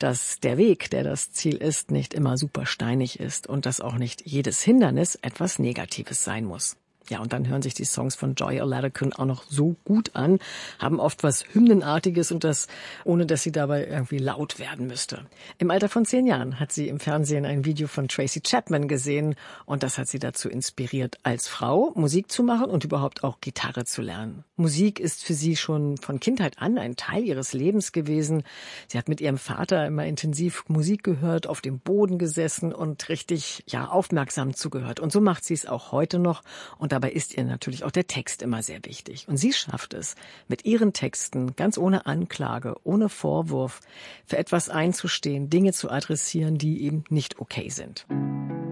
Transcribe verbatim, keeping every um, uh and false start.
dass der Weg, der das Ziel ist, nicht immer super steinig ist und dass auch nicht jedes Hindernis etwas Negatives sein muss. Ja, und dann hören sich die Songs von Joy Oladokun auch noch so gut an, haben oft was Hymnenartiges und das, ohne dass sie dabei irgendwie laut werden müsste. Im Alter von zehn Jahren hat sie im Fernsehen ein Video von Tracy Chapman gesehen und das hat sie dazu inspiriert, als Frau Musik zu machen und überhaupt auch Gitarre zu lernen. Musik ist für sie schon von Kindheit an ein Teil ihres Lebens gewesen. Sie hat mit ihrem Vater immer intensiv Musik gehört, auf dem Boden gesessen und richtig, ja, aufmerksam zugehört. Und so macht sie es auch heute noch und dabei ist ihr natürlich auch der Text immer sehr wichtig. Und sie schafft es, mit ihren Texten ganz ohne Anklage, ohne Vorwurf, für etwas einzustehen, Dinge zu adressieren, die eben nicht okay sind.